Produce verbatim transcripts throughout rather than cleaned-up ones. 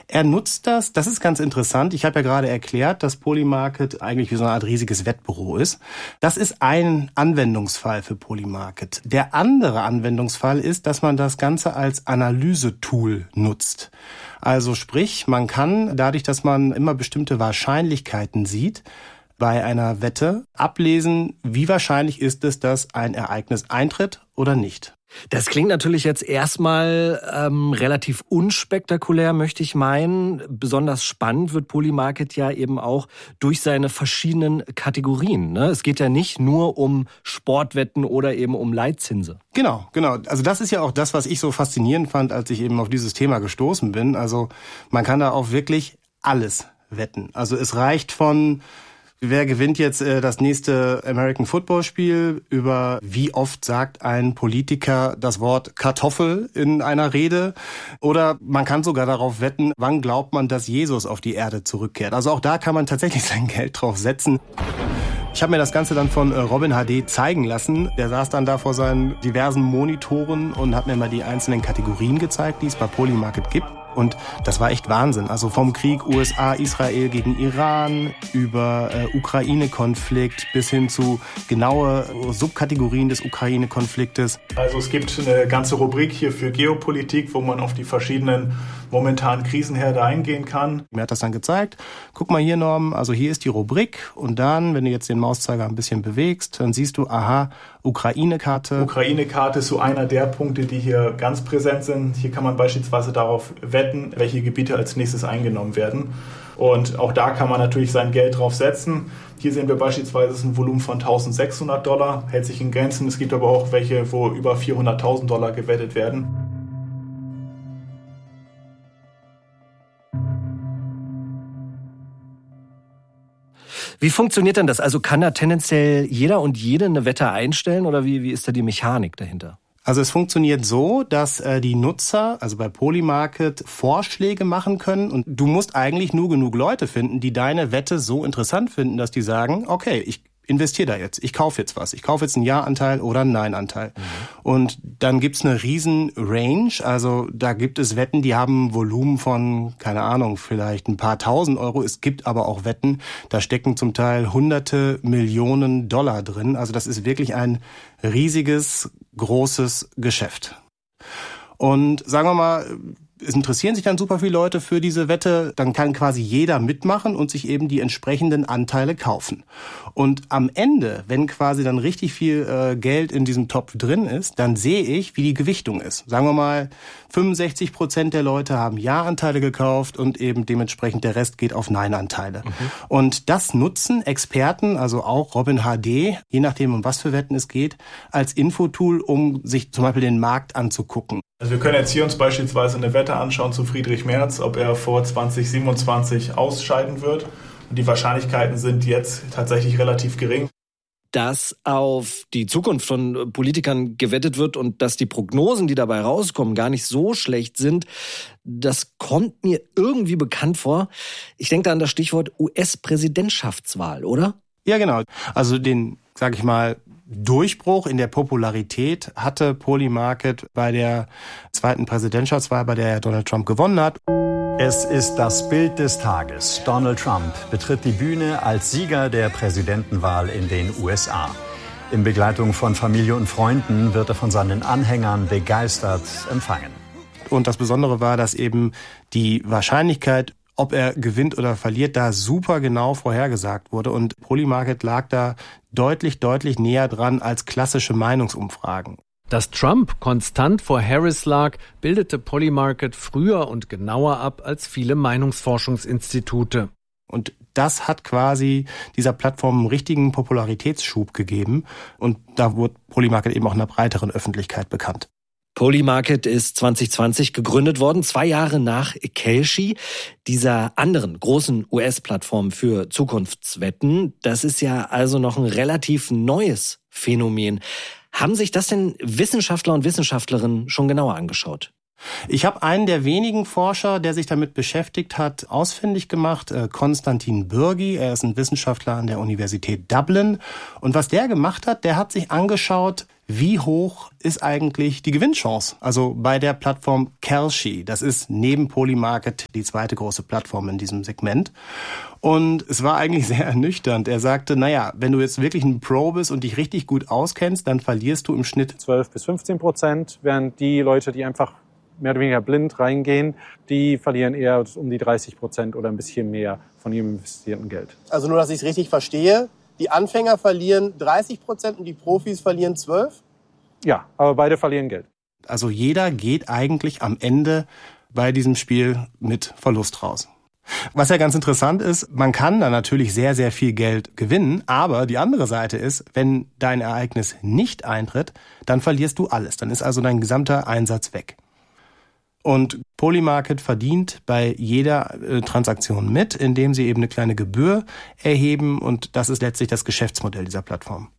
Er nutzt das, das ist ganz interessant. Ich habe ja gerade erklärt, dass Polymarket eigentlich wie so eine Art riesiges Wettbüro ist. Das ist ein Anwendungsfall für Polymarket. Der andere Anwendungsfall ist, dass man das Ganze als Analysetool nutzt. Also sprich, man kann dadurch, dass man immer bestimmte Wahrscheinlichkeiten sieht, bei einer Wette ablesen, wie wahrscheinlich ist es, dass ein Ereignis eintritt oder nicht. Das klingt natürlich jetzt erstmal ähm, relativ unspektakulär, möchte ich meinen. Besonders spannend wird Polymarket ja eben auch durch seine verschiedenen Kategorien, ne? Es geht ja nicht nur um Sportwetten oder eben um Leitzinse. Genau, genau. Also das ist ja auch das, was ich so faszinierend fand, als ich eben auf dieses Thema gestoßen bin. Also man kann da auch wirklich alles wetten. Also es reicht von wer gewinnt jetzt äh, das nächste American Football Spiel, über wie oft sagt ein Politiker das Wort Kartoffel in einer Rede, oder man kann sogar darauf wetten, wann glaubt man, dass Jesus auf die Erde zurückkehrt. Also auch da kann man tatsächlich sein Geld drauf setzen. Ich habe mir das Ganze dann von Robin H D zeigen lassen. Der saß dann da vor seinen diversen Monitoren und hat mir mal die einzelnen Kategorien gezeigt, die es bei Polymarket gibt. Und das war echt Wahnsinn. Also vom Krieg U S A, Israel gegen Iran, über äh, Ukraine-Konflikt bis hin zu genaue Subkategorien des Ukraine-Konfliktes. Also es gibt eine ganze Rubrik hier für Geopolitik, wo man auf die verschiedenen momentanen Krisenherde eingehen kann. Mir hat das dann gezeigt. Guck mal hier, Norm, also hier ist die Rubrik. Und dann, wenn du jetzt den Mauszeiger ein bisschen bewegst, dann siehst du, aha, Ukraine-Karte. Ukraine-Karte ist so einer der Punkte, die hier ganz präsent sind. Hier kann man beispielsweise darauf wetten, welche Gebiete als nächstes eingenommen werden. Und auch da kann man natürlich sein Geld drauf setzen. Hier sehen wir beispielsweise ein Volumen von eintausendsechshundert Dollar, hält sich in Grenzen. Es gibt aber auch welche, wo über vierhunderttausend Dollar gewettet werden. Wie funktioniert denn das? Also kann da tendenziell jeder und jede eine Wette einstellen oder wie, wie ist da die Mechanik dahinter? Also es funktioniert so, dass äh, die Nutzer, also bei Polymarket, Vorschläge machen können und du musst eigentlich nur genug Leute finden, die deine Wette so interessant finden, dass die sagen, okay, ich investiere da jetzt, ich kaufe jetzt was, ich kaufe jetzt einen Ja-Anteil oder einen Nein-Anteil. Mhm. Und dann gibt's eine riesen Range, also da gibt es Wetten, die haben ein Volumen von, keine Ahnung, vielleicht ein paar tausend Euro. Es gibt aber auch Wetten, da stecken zum Teil hunderte Millionen Dollar drin. Also das ist wirklich ein riesiges, großes Geschäft. Und sagen wir mal, es interessieren sich dann super viele Leute für diese Wette, dann kann quasi jeder mitmachen und sich eben die entsprechenden Anteile kaufen. Und am Ende, wenn quasi dann richtig viel äh, Geld in diesem Topf drin ist, dann sehe ich, wie die Gewichtung ist. Sagen wir mal, fünfundsechzig Prozent der Leute haben Ja-Anteile gekauft und eben dementsprechend der Rest geht auf Nein-Anteile. Mhm. Und das nutzen Experten, also auch Robin H D, je nachdem, um was für Wetten es geht, als Infotool, um sich zum Beispiel den Markt anzugucken. Also wir können jetzt hier uns beispielsweise eine Wette anschauen zu Friedrich Merz, ob er vor zwanzig siebenundzwanzig ausscheiden wird. Und die Wahrscheinlichkeiten sind jetzt tatsächlich relativ gering. Dass auf die Zukunft von Politikern gewettet wird und dass die Prognosen, die dabei rauskommen, gar nicht so schlecht sind, das kommt mir irgendwie bekannt vor. Ich denke da an das Stichwort U S-Präsidentschaftswahl, oder? Ja, genau. Also den, sag ich mal, Durchbruch in der Popularität hatte Polymarket bei der zweiten Präsidentschaftswahl, bei der Donald Trump gewonnen hat. Es ist das Bild des Tages. Donald Trump betritt die Bühne als Sieger der Präsidentenwahl in den U S A. In Begleitung von Familie und Freunden wird er von seinen Anhängern begeistert empfangen. Und das Besondere war, dass eben die Wahrscheinlichkeit, ob er gewinnt oder verliert, da super genau vorhergesagt wurde. Und Polymarket lag da deutlich, deutlich näher dran als klassische Meinungsumfragen. Dass Trump konstant vor Harris lag, bildete Polymarket früher und genauer ab als viele Meinungsforschungsinstitute. Und das hat quasi dieser Plattform einen richtigen Popularitätsschub gegeben. Und da wurde Polymarket eben auch einer breiteren Öffentlichkeit bekannt. Polymarket ist zwanzig zwanzig gegründet worden, zwei Jahre nach Kalshi, dieser anderen großen U S-Plattform für Zukunftswetten. Das ist ja also noch ein relativ neues Phänomen. Haben sich das denn Wissenschaftler und Wissenschaftlerinnen schon genauer angeschaut? Ich habe einen der wenigen Forscher, der sich damit beschäftigt hat, ausfindig gemacht, Konstantin Bürgi. Er ist ein Wissenschaftler an der Universität Dublin. Und was der gemacht hat, der hat sich angeschaut, wie hoch ist eigentlich die Gewinnchance? Also bei der Plattform Kalshi, das ist neben Polymarket die zweite große Plattform in diesem Segment. Und es war eigentlich sehr ernüchternd. Er sagte, naja, wenn du jetzt wirklich ein Pro bist und dich richtig gut auskennst, dann verlierst du im Schnitt zwölf bis fünfzehn Prozent, während die Leute, die einfach mehr oder weniger blind reingehen, die verlieren eher um die dreißig Prozent oder ein bisschen mehr von ihrem investierten Geld. Also nur, dass ich es richtig verstehe, die Anfänger verlieren dreißig Prozent und die Profis verlieren zwölf? Ja, aber beide verlieren Geld. Also jeder geht eigentlich am Ende bei diesem Spiel mit Verlust raus. Was ja ganz interessant ist, man kann da natürlich sehr, sehr viel Geld gewinnen, aber die andere Seite ist, wenn dein Ereignis nicht eintritt, dann verlierst du alles. Dann ist also dein gesamter Einsatz weg. Und Polymarket verdient bei jeder äh, Transaktion mit, indem sie eben eine kleine Gebühr erheben, und das ist letztlich das Geschäftsmodell dieser Plattform.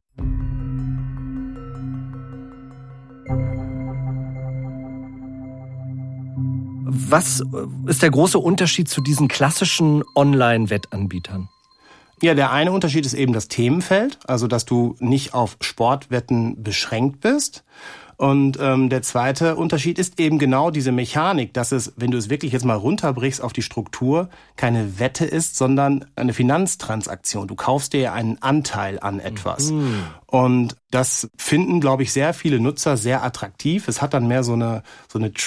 Was ist der große Unterschied zu diesen klassischen Online-Wettanbietern? Ja, der eine Unterschied ist eben das Themenfeld, also dass du nicht auf Sportwetten beschränkt bist. Und ähm, der zweite Unterschied ist eben genau diese Mechanik, dass es, wenn du es wirklich jetzt mal runterbrichst auf die Struktur, keine Wette ist, sondern eine Finanztransaktion. Du kaufst dir einen Anteil an etwas. Mhm. Und das finden, glaube ich, sehr viele Nutzer sehr attraktiv. Es hat dann mehr so eine so eine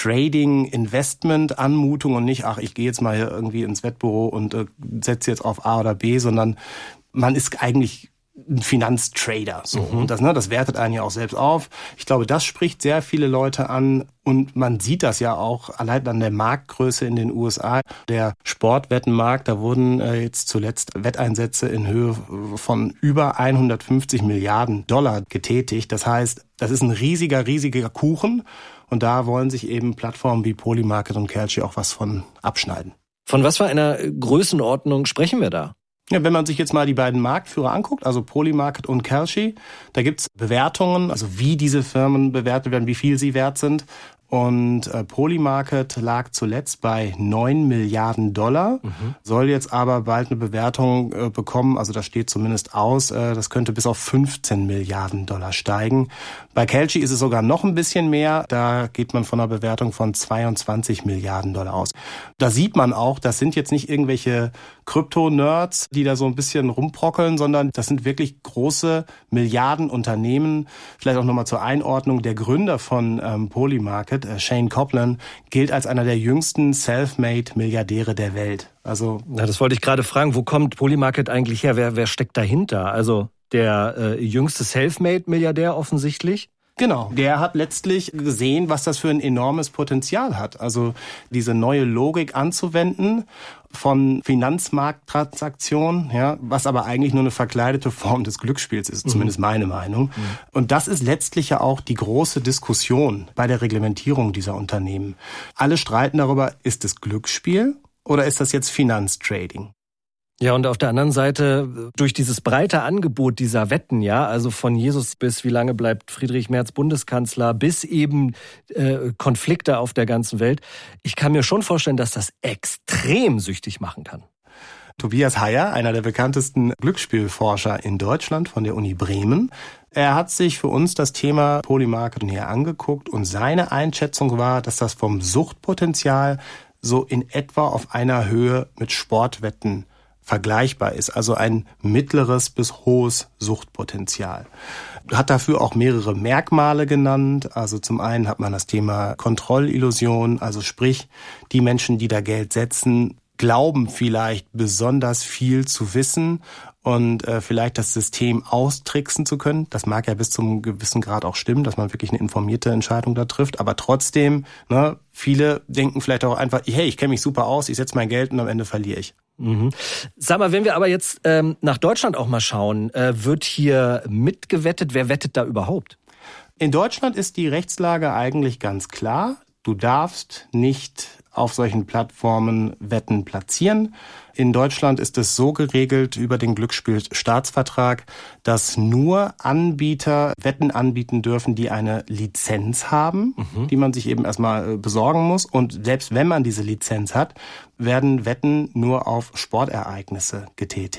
Trading-Investment-Anmutung und nicht, ach, ich gehe jetzt mal hier irgendwie ins Wettbüro und äh, setze jetzt auf A oder B, sondern man ist eigentlich ein Finanztrader, so. Mhm. Und das, ne, das wertet einen ja auch selbst auf. Ich glaube, das spricht sehr viele Leute an, und man sieht das ja auch allein an der Marktgröße in den U S A. Der Sportwettenmarkt, da wurden äh, jetzt zuletzt Wetteinsätze in Höhe von über hundertfünfzig Milliarden Dollar getätigt. Das heißt, das ist ein riesiger, riesiger Kuchen, und da wollen sich eben Plattformen wie Polymarket und Kalshi auch was von abschneiden. Von was für einer Größenordnung sprechen wir da? Ja, wenn man sich jetzt mal die beiden Marktführer anguckt, also Polymarket und Kalshi, da gibt's Bewertungen, also wie diese Firmen bewertet werden, wie viel sie wert sind. Und äh, Polymarket lag zuletzt bei neun Milliarden Dollar, mhm. soll jetzt aber bald eine Bewertung äh, bekommen, also das steht zumindest aus, äh, das könnte bis auf fünfzehn Milliarden Dollar steigen. Bei Kalshi ist es sogar noch ein bisschen mehr, da geht man von einer Bewertung von zweiundzwanzig Milliarden Dollar aus. Da sieht man auch, das sind jetzt nicht irgendwelche Krypto-Nerds, die da so ein bisschen rumprockeln, sondern das sind wirklich große Milliardenunternehmen. Vielleicht auch nochmal zur Einordnung, der Gründer von ähm, Polymarket, Shane Copland, gilt als einer der jüngsten Self-Made-Milliardäre der Welt. Also, na, das wollte ich gerade fragen. Wo kommt Polymarket eigentlich her? Wer, wer steckt dahinter? Also der äh, jüngste Self-Made-Milliardär offensichtlich? Genau. Der hat letztlich gesehen, was das für ein enormes Potenzial hat. Also diese neue Logik anzuwenden von Finanzmarkttransaktionen, ja, was aber eigentlich nur eine verkleidete Form des Glücksspiels ist, mhm. zumindest meine Meinung. Mhm. Und das ist letztlich ja auch die große Diskussion bei der Reglementierung dieser Unternehmen. Alle streiten darüber, ist es Glücksspiel oder ist das jetzt Finanztrading? Ja, und auf der anderen Seite, durch dieses breite Angebot dieser Wetten, ja, also von Jesus bis wie lange bleibt Friedrich Merz Bundeskanzler, bis eben äh, Konflikte auf der ganzen Welt, ich kann mir schon vorstellen, dass das extrem süchtig machen kann. Tobias Heyer, einer der bekanntesten Glücksspielforscher in Deutschland von der Uni Bremen, er hat sich für uns das Thema Polymarket näher angeguckt, und seine Einschätzung war, dass das vom Suchtpotenzial so in etwa auf einer Höhe mit Sportwetten vergleichbar ist, also ein mittleres bis hohes Suchtpotenzial. Hat dafür auch mehrere Merkmale genannt. Also zum einen hat man das Thema Kontrollillusion, also sprich, die Menschen, die da Geld setzen, glauben vielleicht besonders viel zu wissen und äh, vielleicht das System austricksen zu können. Das mag ja bis zum gewissen Grad auch stimmen, dass man wirklich eine informierte Entscheidung da trifft. Aber trotzdem, ne, viele denken vielleicht auch einfach, hey, ich kenne mich super aus, ich setze mein Geld und am Ende verliere ich. Mhm. Sag mal, wenn wir aber jetzt ähm, nach Deutschland auch mal schauen, äh, wird hier mitgewettet? Wer wettet da überhaupt? In Deutschland ist die Rechtslage eigentlich ganz klar. Du darfst nicht auf solchen Plattformen Wetten platzieren. In Deutschland ist es so geregelt über den Glücksspielstaatsvertrag, dass nur Anbieter Wetten anbieten dürfen, die eine Lizenz haben, mhm. die man sich eben erstmal besorgen muss. Und selbst wenn man diese Lizenz hat, werden Wetten nur auf Sportereignisse getätigt.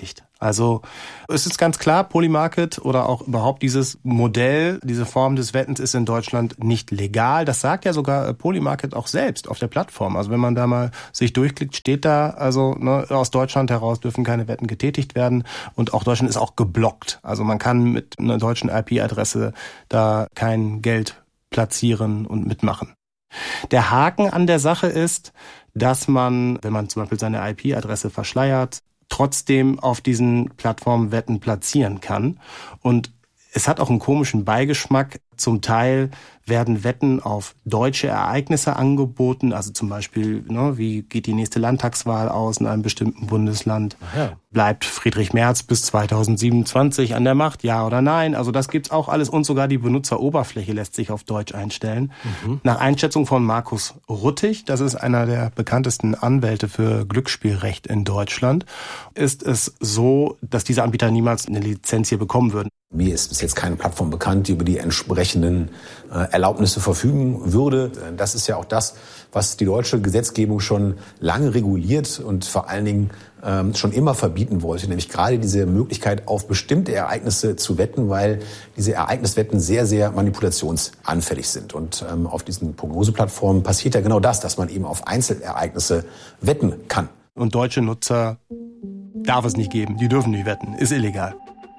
Also es ist ganz klar, Polymarket oder auch überhaupt dieses Modell, diese Form des Wettens ist in Deutschland nicht legal. Das sagt ja sogar Polymarket auch selbst auf der Plattform. Also wenn man da mal sich durchklickt, steht da, also ne, aus Deutschland heraus dürfen keine Wetten getätigt werden. Und auch Deutschland ist auch geblockt. Also man kann mit einer deutschen I P-Adresse da kein Geld platzieren und mitmachen. Der Haken an der Sache ist, dass man, wenn man zum Beispiel seine I P-Adresse verschleiert, trotzdem auf diesen Plattformen Wetten platzieren kann. Und es hat auch einen komischen Beigeschmack. Zum Teil werden Wetten auf deutsche Ereignisse angeboten, also zum Beispiel, ne, wie geht die nächste Landtagswahl aus in einem bestimmten Bundesland? Ja. Bleibt Friedrich Merz bis zweitausendsiebenundzwanzig an der Macht, ja oder nein? Also das gibt's auch alles und sogar die Benutzeroberfläche lässt sich auf Deutsch einstellen. Mhm. Nach Einschätzung von Markus Ruttig, das ist einer der bekanntesten Anwälte für Glücksspielrecht in Deutschland, ist es so, dass diese Anbieter niemals eine Lizenz hier bekommen würden. Mir ist bis jetzt keine Plattform bekannt, die über die entsprechenden äh, Erlaubnisse verfügen würde. Das ist ja auch das, was die deutsche Gesetzgebung schon lange reguliert und vor allen Dingen ähm, schon immer verbieten wollte, nämlich gerade diese Möglichkeit, auf bestimmte Ereignisse zu wetten, weil diese Ereigniswetten sehr, sehr manipulationsanfällig sind. Und ähm, auf diesen Prognoseplattformen passiert ja genau das, dass man eben auf Einzelereignisse wetten kann. Und deutsche Nutzer darf es nicht geben, die dürfen nicht wetten, ist illegal.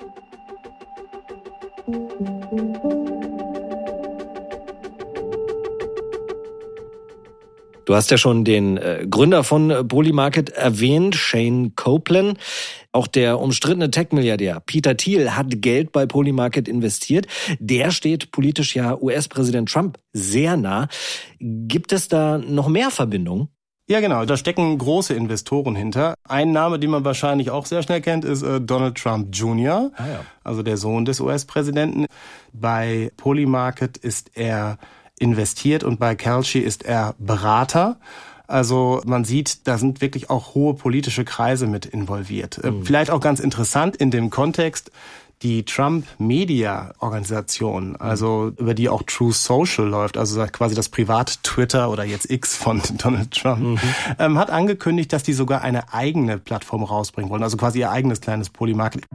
Du hast ja schon den äh, Gründer von äh, Polymarket erwähnt, Shane Copeland. Auch der umstrittene Tech-Milliardär Peter Thiel hat Geld bei Polymarket investiert. Der steht politisch ja U S-Präsident Trump sehr nah. Gibt es da noch mehr Verbindungen? Ja, genau. Da stecken große Investoren hinter. Ein Name, den man wahrscheinlich auch sehr schnell kennt, ist äh, Donald Trump Junior, ah, ja. Also der Sohn des U S-Präsidenten. Bei Polymarket ist er investiert und bei Kalshi ist er Berater. Also man sieht, da sind wirklich auch hohe politische Kreise mit involviert. Mhm. Vielleicht auch ganz interessant in dem Kontext, die Trump-Media-Organisation, also über die auch Truth Social läuft, also quasi das Privat-Twitter oder jetzt X von Donald Trump, mhm. ähm, hat angekündigt, dass die sogar eine eigene Plattform rausbringen wollen, also quasi ihr eigenes kleines Polymarket.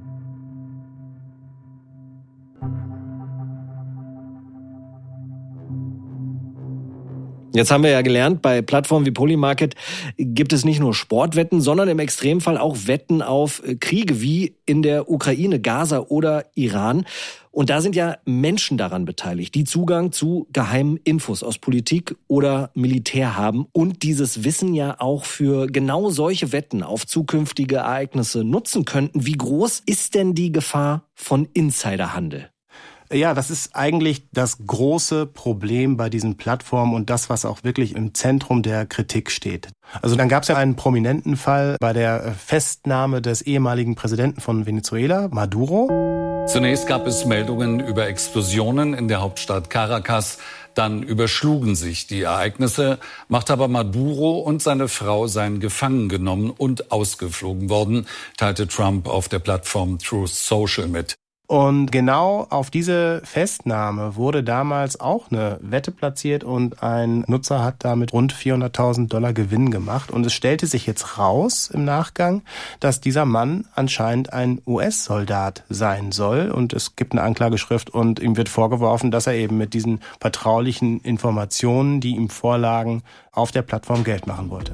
Jetzt haben wir ja gelernt, bei Plattformen wie Polymarket gibt es nicht nur Sportwetten, sondern im Extremfall auch Wetten auf Kriege wie in der Ukraine, Gaza oder Iran. Und da sind ja Menschen daran beteiligt, die Zugang zu geheimen Infos aus Politik oder Militär haben und dieses Wissen ja auch für genau solche Wetten auf zukünftige Ereignisse nutzen könnten. Wie groß ist denn die Gefahr von Insiderhandel? Ja, das ist eigentlich das große Problem bei diesen Plattformen und das, was auch wirklich im Zentrum der Kritik steht. Also dann gab es ja einen prominenten Fall bei der Festnahme des ehemaligen Präsidenten von Venezuela, Maduro. Zunächst gab es Meldungen über Explosionen in der Hauptstadt Caracas. Dann überschlugen sich die Ereignisse, machte aber Maduro und seine Frau seien gefangen genommen und ausgeflogen worden, teilte Trump auf der Plattform Truth Social mit. Und genau auf diese Festnahme wurde damals auch eine Wette platziert und ein Nutzer hat damit rund vierhunderttausend Dollar Gewinn gemacht. Und es stellte sich jetzt raus im Nachgang, dass dieser Mann anscheinend ein U S-Soldat sein soll. Und es gibt eine Anklageschrift und ihm wird vorgeworfen, dass er eben mit diesen vertraulichen Informationen, die ihm vorlagen, auf der Plattform Geld machen wollte.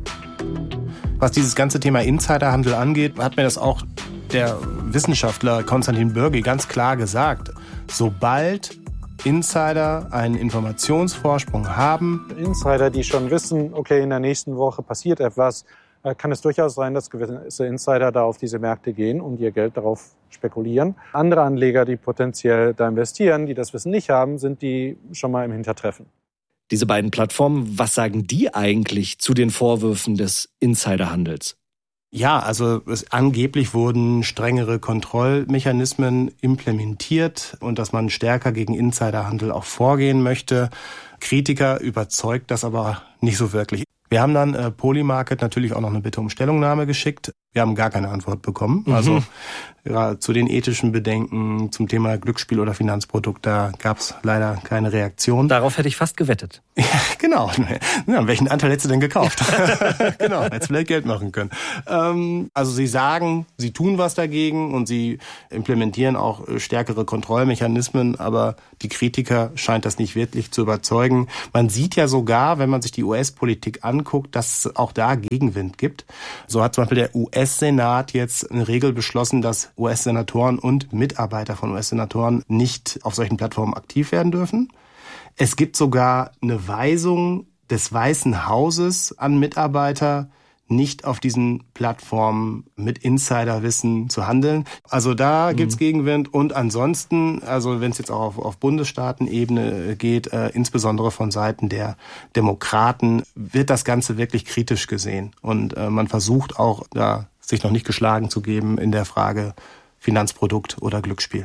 Was dieses ganze Thema Insiderhandel angeht, hat mir das auch der Wissenschaftler Konstantin Bürgi ganz klar gesagt. Sobald Insider einen Informationsvorsprung haben. Insider, die schon wissen, okay, in der nächsten Woche passiert etwas, kann es durchaus sein, dass gewisse Insider da auf diese Märkte gehen und ihr Geld darauf spekulieren. Andere Anleger, die potenziell da investieren, die das Wissen nicht haben, sind die schon mal im Hintertreffen. Diese beiden Plattformen, was sagen die eigentlich zu den Vorwürfen des Insiderhandels? Ja, also es, angeblich wurden strengere Kontrollmechanismen implementiert und dass man stärker gegen Insiderhandel auch vorgehen möchte. Kritiker überzeugt das aber nicht so wirklich. Wir haben dann äh, Polymarket natürlich auch noch eine Bitte um Stellungnahme geschickt. Wir haben gar keine Antwort bekommen. Mhm. Also ja, zu den ethischen Bedenken zum Thema Glücksspiel oder Finanzprodukt, da gab es leider keine Reaktion. Darauf hätte ich fast gewettet. Ja, genau. Ja, welchen Anteil hättest du denn gekauft? Genau, hättest vielleicht Geld machen können. Ähm, also sie sagen, sie tun was dagegen und sie implementieren auch stärkere Kontrollmechanismen, aber die Kritiker scheint das nicht wirklich zu überzeugen. Man sieht ja sogar, wenn man sich die U S-Politik anguckt, dass es auch da Gegenwind gibt. So hat zum Beispiel der U S-Senat jetzt eine Regel beschlossen, dass U S-Senatoren und Mitarbeiter von U S-Senatoren nicht auf solchen Plattformen aktiv werden dürfen. Es gibt sogar eine Weisung des Weißen Hauses an Mitarbeiter, nicht auf diesen Plattformen mit Insiderwissen zu handeln. Also da mhm. gibt's Gegenwind. Und ansonsten, also wenn es jetzt auch auf, auf Bundesstaatenebene geht, äh, insbesondere von Seiten der Demokraten, wird das Ganze wirklich kritisch gesehen. Und äh, man versucht auch, da sich noch nicht geschlagen zu geben in der Frage Finanzprodukt oder Glücksspiel.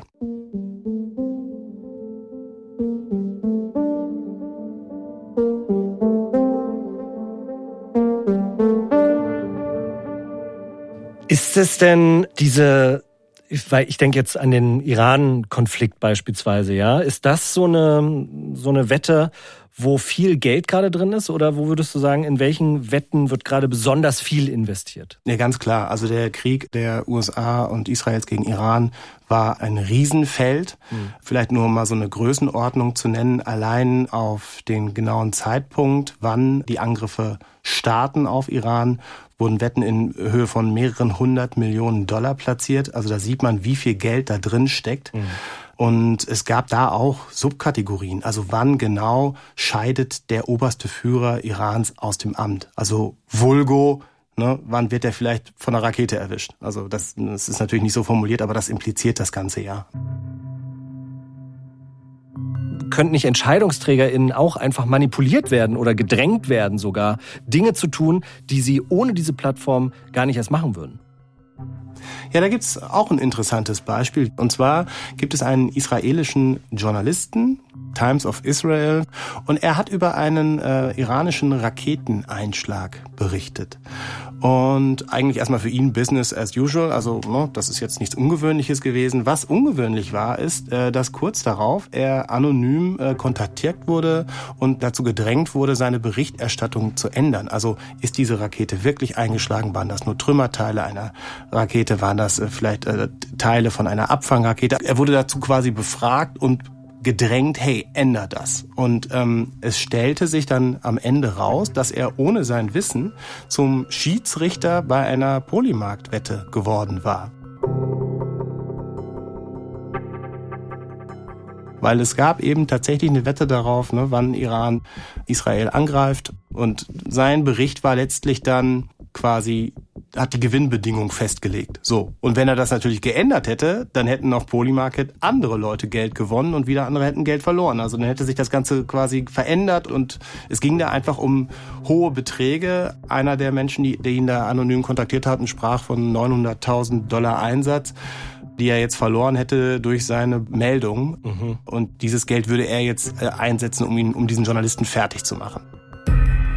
Ist es denn diese, weil ich denke jetzt an den Iran-Konflikt beispielsweise, ja, ist das so eine so eine Wette, wo viel Geld gerade drin ist, oder wo würdest du sagen, in welchen Wetten wird gerade besonders viel investiert? Ja, ganz klar. Also der Krieg der U S A und Israels gegen Iran war ein Riesenfeld. Mhm. Vielleicht nur mal so eine Größenordnung zu nennen, allein auf den genauen Zeitpunkt, wann die Angriffe starten auf Iran, wurden Wetten in Höhe von mehreren hundert Millionen Dollar platziert. Also da sieht man, wie viel Geld da drin steckt. Mhm. Und es gab da auch Subkategorien. Also wann genau scheidet der oberste Führer Irans aus dem Amt? Also vulgo, ne, wann wird er vielleicht von einer Rakete erwischt? Also das, das ist natürlich nicht so formuliert, aber das impliziert das Ganze ja. Könnten nicht EntscheidungsträgerInnen auch einfach manipuliert werden oder gedrängt werden sogar, Dinge zu tun, die sie ohne diese Plattform gar nicht erst machen würden? Ja, da gibt's auch ein interessantes Beispiel. Und zwar gibt es einen israelischen Journalisten, Times of Israel, und er hat über einen äh, iranischen Raketeneinschlag berichtet. Und eigentlich erstmal für ihn Business as usual, also ne, das ist jetzt nichts Ungewöhnliches gewesen. Was ungewöhnlich war, ist, äh, dass kurz darauf er anonym äh, kontaktiert wurde und dazu gedrängt wurde, seine Berichterstattung zu ändern. Also ist diese Rakete wirklich eingeschlagen? Waren das nur Trümmerteile einer Rakete? Waren das äh, vielleicht äh, Teile von einer Abfangrakete? Er wurde dazu quasi befragt und gedrängt, hey, änder das. Und ähm, es stellte sich dann am Ende raus, dass er ohne sein Wissen zum Schiedsrichter bei einer Polymarkt-Wette geworden war. Weil es gab eben tatsächlich eine Wette darauf, ne, wann Iran Israel angreift. Und sein Bericht war letztlich dann quasi, hat die Gewinnbedingung festgelegt. So. Und wenn er das natürlich geändert hätte, dann hätten auf Polymarket andere Leute Geld gewonnen und wieder andere hätten Geld verloren. Also dann hätte sich das Ganze quasi verändert und es ging da einfach um hohe Beträge. Einer der Menschen, die, die ihn da anonym kontaktiert hatten, sprach von neunhunderttausend Dollar Einsatz, die er jetzt verloren hätte durch seine Meldung. Mhm. Und dieses Geld würde er jetzt einsetzen, um ihn, um diesen Journalisten fertig zu machen.